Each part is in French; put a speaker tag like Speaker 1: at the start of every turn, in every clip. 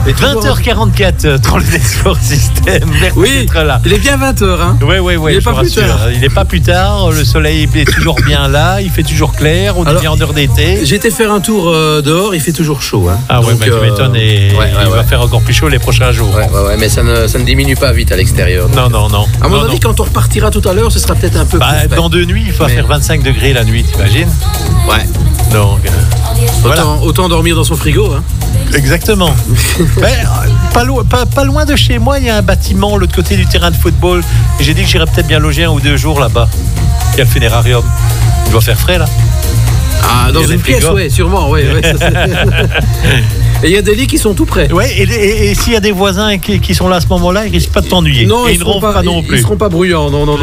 Speaker 1: 20h44 dans le Dance System. Merci d'être là.
Speaker 2: Il est bien 20h. Hein.
Speaker 1: Oui,
Speaker 2: il est pas plus tard.
Speaker 1: Il n'est pas plus tard. Le soleil est toujours bien là. Il fait toujours clair. On est bien en heure d'été.
Speaker 2: J'ai été faire un tour dehors. Il fait toujours chaud. Hein.
Speaker 1: Ah ouais, tu m'étonnes. Et il va faire encore plus chaud les prochains jours.
Speaker 3: Ouais, mais ça ne diminue pas vite à l'extérieur.
Speaker 1: Non.
Speaker 2: À mon avis, quand on repartira tout à l'heure, ce sera peut-être un peu plus frais.
Speaker 1: Dans 2 nuits, il va faire 25 degrés la nuit, t'imagines?
Speaker 2: Ouais.
Speaker 1: Donc,
Speaker 2: autant dormir dans son frigo. Hein.
Speaker 1: Exactement. Pas loin de chez moi, il y a un bâtiment, l'autre côté du terrain de football. Et j'ai dit que j'irais peut-être bien loger 1 ou 2 jours là-bas. Il y a le funérarium. Il doit faire frais là.
Speaker 2: Ah, dans une pièce, oui, sûrement. Ouais, et il y a des lits qui sont tout prêts.
Speaker 1: Ouais, et s'il y a des voisins qui sont là à ce moment-là, ils risquent pas de t'ennuyer.
Speaker 2: Non,
Speaker 1: ils ne ronflent pas non plus.
Speaker 2: Ils seront pas bruyants, non.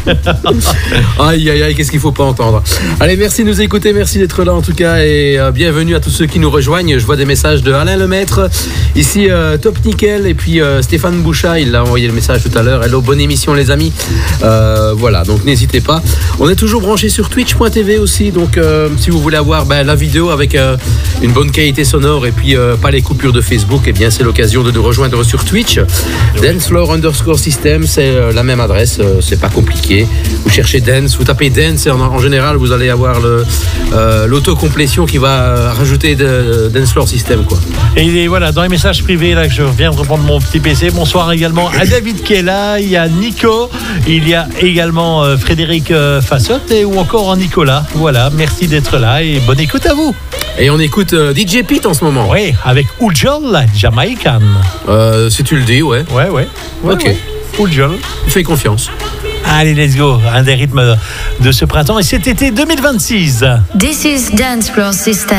Speaker 2: Aïe, qu'est-ce qu'il faut pas entendre. Allez, merci de nous écouter, merci d'être là en tout cas, et bienvenue à tous ceux qui nous rejoignent. Je vois des messages de Alain Lemaître, ici Top Nickel, et puis Stéphane Bouchat, il a envoyé le message tout à l'heure. Hello, bonne émission les amis. Voilà, donc n'hésitez pas. On est toujours branché sur Twitch.tv aussi, donc si vous voulez avoir la vidéo avec une bonne qualité sonore et puis pas les coupures de Facebook, eh bien c'est l'occasion de nous rejoindre sur Twitch. Dancefloor_system, c'est la même adresse, c'est pas compliqué. Vous cherchez Dance, vous tapez Dance et en général vous allez avoir l'autocomplétion qui va rajouter Dancefloor System quoi.
Speaker 1: Et voilà, dans les messages privés là que je viens de reprendre mon petit PC. Bonsoir également à David qui est là, il y a Nico, il y a également Frédéric Fassotte ou encore Nicolas. Voilà, merci d'être là et bonne écoute à vous.
Speaker 2: Et on écoute DJ Pete en ce moment.
Speaker 1: Oui, avec Ujol, Jamaican.
Speaker 2: Si tu le dis, ouais.
Speaker 1: Ouais.
Speaker 2: Ok.
Speaker 1: Ujol.
Speaker 2: Fais confiance.
Speaker 1: Allez, let's go. Un des rythmes de ce printemps et cet été 2026.
Speaker 4: This is Dancefloor System.